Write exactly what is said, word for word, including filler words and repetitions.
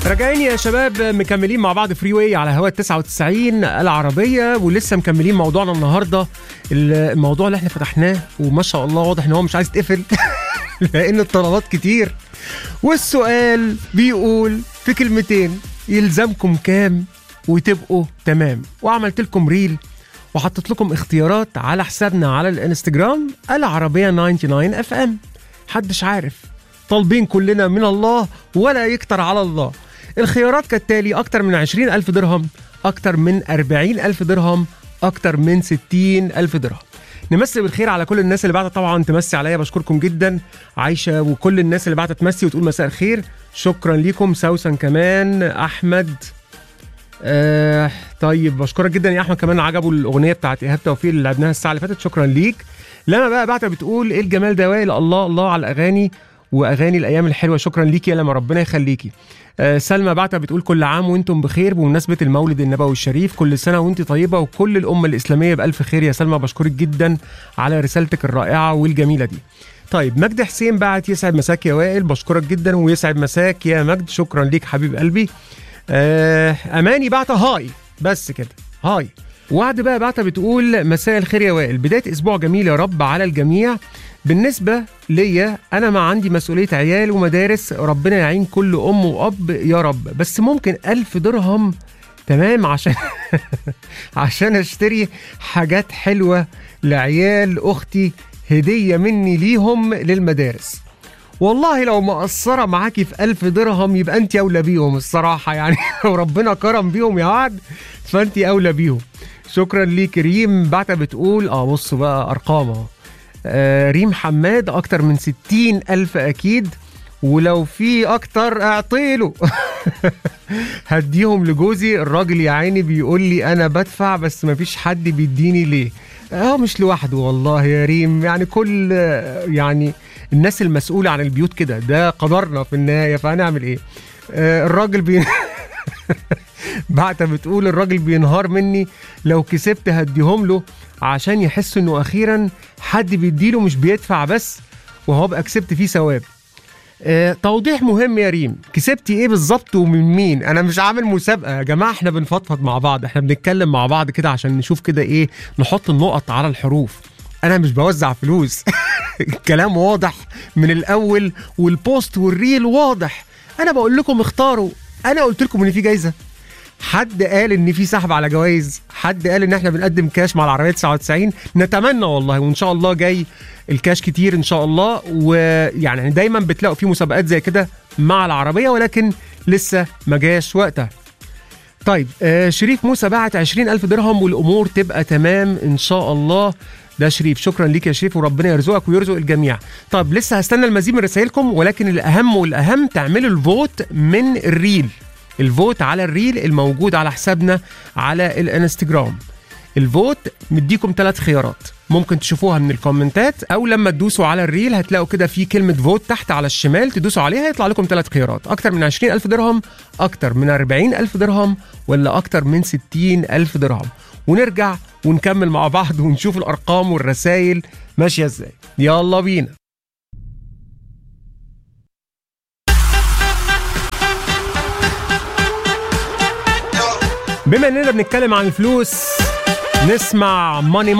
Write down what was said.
راجعين يا شباب، مكملين مع بعض فري واي على هوا تسعة وتسعين العربية، ولسه مكملين موضوعنا النهاردة. الموضوع اللي احنا فتحناه وما شاء الله واضح ان هو مش عايز يتقفل لان الطلبات كتير. والسؤال بيقول في كلمتين: يلزمكم كام وتبقوا تمام؟ وعملت لكم ريل وحطت لكم اختيارات على حسابنا على الانستجرام العربية تسعة وتسعين اف ام. حدش عارف، طالبين كلنا من الله ولا يكتر على الله. الخيارات كالتالي: أكتر من عشرين ألف درهم، أكتر من أربعين ألف درهم، أكتر من ستين ألف درهم. نمسي بالخير على كل الناس اللي بعتت طبعا تمسي عليا، بشكركم جدا. عايشة وكل الناس اللي بعتت تمسي وتقول مساء الخير، شكرا ليكم. سوسن كمان، أحمد آه طيب بشكرك جدا يا أحمد. كمان عجبوا الأغنية بتاعت إيهاب توفيق اللي لعبناها الساعة اللي فاتت، شكرا ليك. لما بقى بعتها بتقول إيه الجمال ده وائل، الله الله على الأغاني واغاني الايام الحلوه، شكرا ليكي يا لما، ربنا يخليكي. آه سلمى بعتها بتقول كل عام وانتم بخير بمناسبه المولد النبوي الشريف، كل سنه وانت طيبه وكل الامه الاسلاميه بالف خير. يا سلمى بشكرك جدا على رسالتك الرائعه والجميله دي. طيب مجد حسين بعت: يسعد مساك يا وائل، بشكرك جدا ويسعد مساك يا مجد، شكرا ليك حبيب قلبي. آه اماني بعتها هاي، بس كده هاي. وعد بقى بعتها بتقول مساء الخير يا وائل، بدايه اسبوع جميل يا رب على الجميع. بالنسبة ليا أنا ما عندي مسؤولية عيال ومدارس، ربنا يعين كل أم وأب يا رب، بس ممكن ألف درهم تمام عشان عشان أشتري حاجات حلوة لعيال أختي، هدية مني ليهم للمدارس. والله لو مقصرة معاكي في ألف درهم يبقى أنت أولى بيهم الصراحة، يعني لو ربنا كرم بيهم يا وعد فأنت أولى بيهم. شكرا ليك. ريم بعتها بتقول اه بصوا بقى أرقامها. آه ريم حماد: أكتر من ستين ألف أكيد، ولو في أكتر أعطيله هديهم لجوزي، الراجل يا عيني بيقول لي أنا بدفع بس مفيش حد بيديني ليه. اه مش لوحده والله يا ريم، يعني كل يعني الناس المسؤولة عن البيوت كده، ده قدرنا في النهاية، فهنعمل ايه. آه الراجل بي بعتها بتقول الراجل بينهار مني، لو كسبت هديهم له عشان يحس انه اخيرا حد بيديله مش بيدفع بس، وهو بقى كسبت فيه ثواب. آه توضيح مهم يا ريم، كسبتي ايه بالظبط ومن مين؟ انا مش عامل مسابقه يا جماعه، احنا بنفضفض مع بعض، احنا بنتكلم مع بعض كده عشان نشوف كده ايه، نحط النقط على الحروف. انا مش بوزع فلوس الكلام واضح من الاول، والبوست والريل واضح. انا بقول لكم اختاروا، انا قلت لكم ان في جايزه؟ حد قال ان في سحب على جوائز؟ حد قال ان احنا بنقدم كاش مع العربية تسعة وتسعين؟ نتمنى والله، وان شاء الله جاي الكاش كتير ان شاء الله. ويعني دايما بتلاقوا في مسابقات زي كده مع العربية، ولكن لسه ما جاش وقتها. طيب آه شريف موسى بعت عشرين ألف درهم والامور تبقى تمام ان شاء الله. ده شريف، شكرا ليك يا شريف وربنا يرزقك ويرزق الجميع. طب لسه هستنى المزيد من رسائلكم، ولكن الاهم والاهم تعملوا الفوت من الريل، الفوت على الريل الموجود على حسابنا على الانستجرام. الفوت مديكم ثلاث خيارات، ممكن تشوفوها من الكومنتات، او لما تدوسوا على الريل هتلاقوا كده في كلمة فوت تحت على الشمال، تدوسوا عليها يطلع لكم ثلاث خيارات: اكتر من عشرين ألف درهم، اكتر من أربعين ألف درهم، ولا اكتر من ستين ألف درهم. ونرجع ونكمل مع بعض ونشوف الارقام والرسائل ماشية ازاي. يلا بينا. بما اننا بنتكلم عن الفلوس، نسمع ماني